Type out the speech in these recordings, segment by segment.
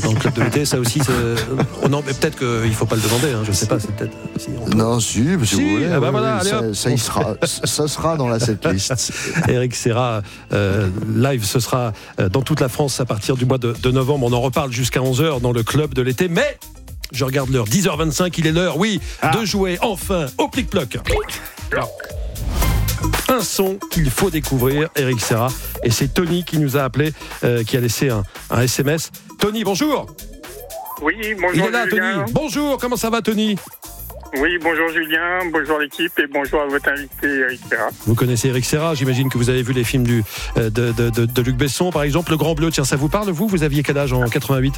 dans le club de l'été, ça aussi. Non, mais peut-être qu'il ne faut pas le demander. Je ne sais pas. C'est peut-être. Non, si, mais si vous voulez. Voilà, ça y sera. Ça sera dans la setlist. Eric Serra live, ce sera dans toute la France à partir du mois de novembre. On en reparle jusqu'à 11h dans le club de l'été. Mais je regarde l'heure, 10h25, il est l'heure, de jouer enfin au plic-ploc. Un son qu'il faut découvrir, Eric Serra. Et c'est Tony qui nous a appelé, qui a laissé un SMS. Tony, bonjour. Oui, bonjour. Il est là, Julien. Tony. Bonjour, comment ça va, Tony? Oui, bonjour Julien, bonjour l'équipe et bonjour à votre invité Eric Serra. Vous connaissez Eric Serra, j'imagine que vous avez vu les films de Luc Besson, par exemple, Le Grand Bleu. Tiens, ça vous parle, vous aviez quel âge en 88?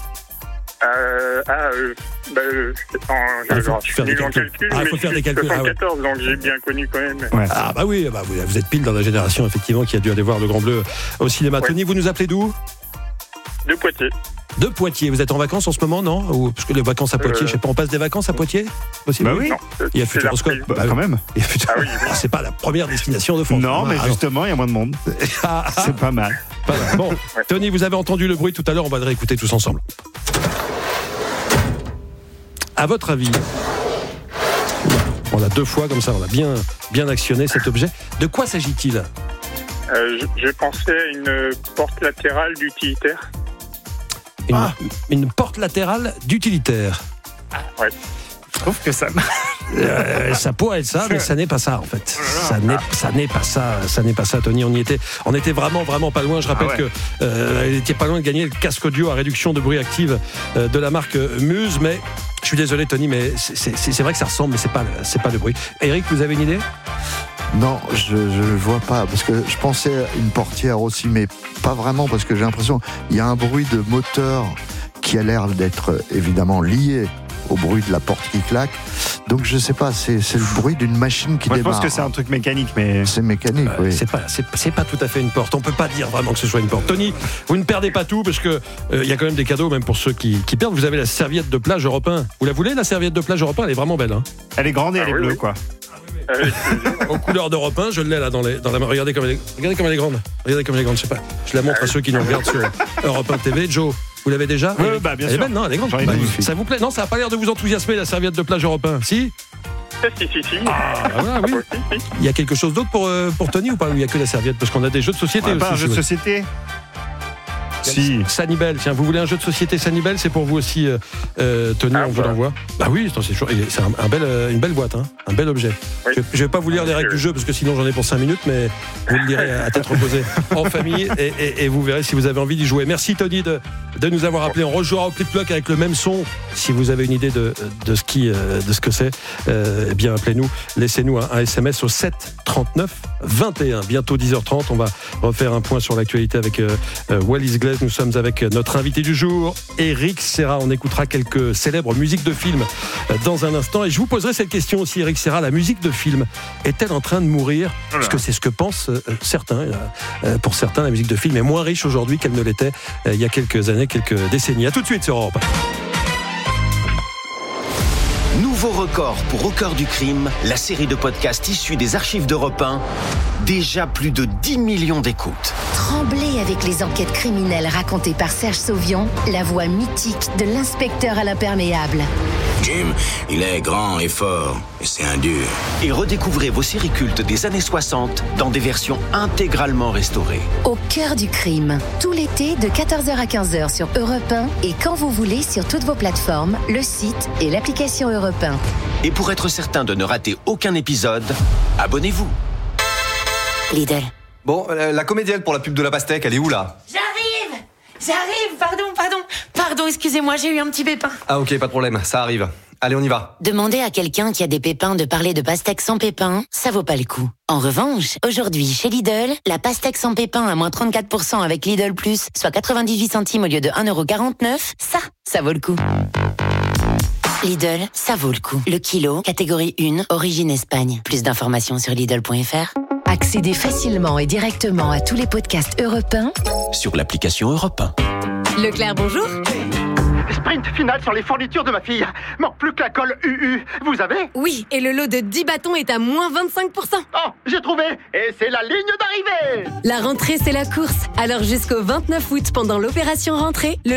Je suis nul en calcul, mais faut faire je des suis calculs. 74, donc j'ai bien connu quand même. Ouais. Vous êtes pile dans la génération, effectivement, qui a dû aller voir Le Grand Bleu au cinéma. Ouais. Tony, vous nous appelez d'où? De Poitiers. De Poitiers. Vous êtes en vacances en ce moment, non? Ou parce que les vacances à Poitiers, je sais pas, on passe des vacances à Poitiers? Bah oui. Non, il y a Futuroscope. Quand même. Oui. C'est pas la première destination de France. Non, mais justement, il y a moins de monde. C'est pas mal. Bon, Tony, vous avez entendu le bruit tout à l'heure, on va le réécouter tous ensemble. À votre avis, on a deux fois comme ça, on a bien actionné cet objet. De quoi s'agit-il? Je pensais à une porte latérale d'utilitaire. Une porte latérale d'utilitaire. Ouais. Je trouve que ça ça pourrait être ça, mais ça n'est pas ça en fait. Ça n'est pas ça, Tony. On était vraiment pas loin. Je rappelle que il était pas loin de gagner le casque audio à réduction de bruit active de la marque Muse, mais je suis désolé, Tony, mais c'est vrai que ça ressemble, mais c'est pas le bruit. Eric, vous avez une idée? Non, je ne vois pas, parce que je pensais à une portière aussi, mais pas vraiment, parce que j'ai l'impression qu'il y a un bruit de moteur qui a l'air d'être évidemment lié au bruit de la porte qui claque. Donc je sais pas, c'est le bruit d'une machine qui démarre. Je pense que c'est un truc mécanique, mais... C'est mécanique, oui. C'est pas tout à fait une porte. On peut pas dire vraiment que ce soit une porte. Tony, vous ne perdez pas tout, parce que y a quand même des cadeaux, même pour ceux qui perdent. Vous avez la serviette de plage Europe 1. Vous la voulez, la serviette de plage Europe 1? Elle est vraiment belle. Hein. Elle est grande et elle est bleue, quoi. Aux couleurs d'Europe 1, je l'ai là dans la main. Regardez comme elle est grande. Je sais pas. Je la montre à ceux qui nous regardent sur Europe 1 TV. Joe, vous l'avez déjà? Oui, bien sûr. Elle est belle, non? Elle est grande. Ça vous plaît? Non, ça n'a pas l'air de vous enthousiasmer, la serviette de plage Europe 1. Si? Si. Voilà, oui. Il y a quelque chose d'autre pour Tony ou pas? Il n'y a que la serviette? Parce qu'on a des jeux de société aussi. Pas un jeu de société? Si. Sanibel, tiens, vous voulez un jeu de société Sanibel? C'est pour vous aussi, Tony, on vous l'envoie. Bah oui, c'est une belle boîte, un bel objet. Oui. Je vais pas vous lire les règles du jeu, parce que sinon j'en ai pour 5 minutes, mais vous le lirez à tête reposée en famille, et vous verrez si vous avez envie d'y jouer. Merci Tony de nous avoir appelé. On rejouera au plic-ploc avec le même son. Si vous avez une idée de ce que c'est, eh bien appelez-nous, laissez-nous un SMS au 7 39 21. Bientôt 10h30, on va refaire un point sur l'actualité avec Wallis Glaise. Nous sommes avec notre invité du jour, Eric Serra. On écoutera quelques célèbres musiques de films dans un instant. Et je vous poserai cette question aussi, Eric Serra. La musique de film est-elle en train de mourir? Parce que c'est ce que pensent certains. Pour certains, la musique de film est moins riche aujourd'hui qu'elle ne l'était il y a quelques années, quelques décennies. À tout de suite sur Europe. Nouveau record pour Au cœur du crime, la série de podcasts issue des archives d'Europe 1. Déjà plus de 10 millions d'écoutes. Tremblez avec les enquêtes criminelles racontées par Serge Sauvion, la voix mythique de l'inspecteur à l'imperméable. Jim, il est grand et fort, et c'est un dur. Et redécouvrez vos séries cultes des années 60 dans des versions intégralement restaurées. Au cœur du crime, tout l'été de 14h à 15h sur Europe 1 et quand vous voulez sur toutes vos plateformes, le site et l'application Europe 1. Et pour être certain de ne rater aucun épisode, abonnez-vous. Lidl. Bon, la comédienne pour la pub de la pastèque, elle est où là? J'arrive, pardon, excusez-moi, j'ai eu un petit pépin. Ah ok, pas de problème, ça arrive. Allez, on y va. Demander à quelqu'un qui a des pépins de parler de pastèque sans pépins, ça vaut pas le coup. En revanche, aujourd'hui, chez Lidl, la pastèque sans pépins à moins 34% avec Lidl Plus, soit 98 centimes au lieu de 1,49€, ça vaut le coup. Lidl, ça vaut le coup. Le kilo, catégorie 1, origine Espagne. Plus d'informations sur Lidl.fr. Accédez facilement et directement à tous les podcasts Europe 1 sur l'application Europe 1. Leclerc, bonjour. Sprint final sur les fournitures de ma fille. Manque plus que la colle UU. Vous avez? Oui, et le lot de 10 bâtons est à moins 25%. Oh, j'ai trouvé. Et c'est la ligne d'arrivée. La rentrée, c'est la course. Alors jusqu'au 29 août, pendant l'opération rentrée, le